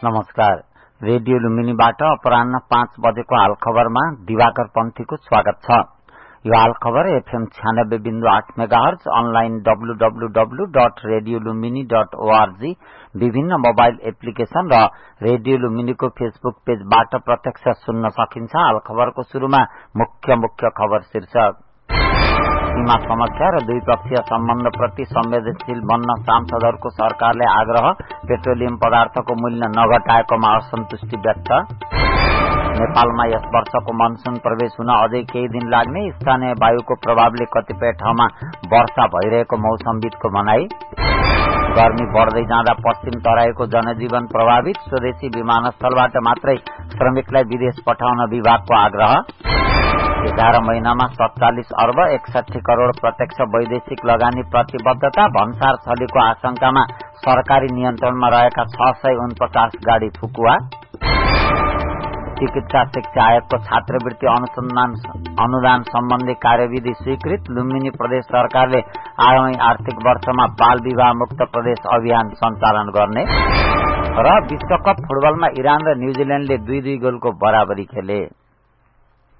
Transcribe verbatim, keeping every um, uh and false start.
नमस्कार। रेडियो लुम्बिनीबाट अपराह्न पाँच बजेको हाल खबरमा दिवाकर पन्थीको स्वागत छ। यो हाल खबर एफएम छयानब्बे बिन्दु आठ megahertz, online W W W dot radio Lumbini dot ORG, विभिन्न मोबाइल एप्लिकेशन र रेडियो लुम्बिनीको फेसबुक पेजबाट प्रत्यक्ष सुन्न सकिन्छ। हाल खबरको शुरूमा मुख्य मुख्य खबर शीर्षक। सीमा समस्या र द्विपक्षीय सम्बन्धप्रति संवेदनशील बन्न सांसदहरूको सरकारले आग्रह। पेट्रोलियम पदार्थको मूल्य नघटाएकोमा असन्तुष्टि व्यक्त। नेपालमा यस वर्षको मनसून प्रवेश हुन अझै केही दिन लाग्ने, स्थानीय वायुको प्रभावले कतिपय ठाउँमा वर्षा भइरहेको मौसमविदको भनाई। गर्मी बढ्दै जाँदा पश्चिम तराईको जनजीवन प्रभावित, स्वदेशी विमानस्थलबाट मात्रै श्रमिकलाई विदेश पठाउन विभागको आग्रह। एघार महिनामा सत्तालिस अर्ब एकसठी करोड़ प्रत्यक्ष वैदेशिक लगानी प्रतिबद्धता। भन्सार छलीको आशंकामा सरकारी नियन्त्रणमा रहेका छ सय उनपचास गाड़ी फुकुवा। चिकित्सा शिक्षा आयोगको छात्रवृत्ति अनुसन्धान अनुदान सम्बन्धी कार्यविधि स्वीकृत। लुम्बिनी प्रदेश सरकारले आगामी आर्थिक वर्षमा बाल विवाह मुक्त प्रदेश अभियान सञ्चालन गर्ने। र विश्वकप फुटबलमा इरान र न्यूजील्याण्डले दुई दुई गोलको बराबरी खेले।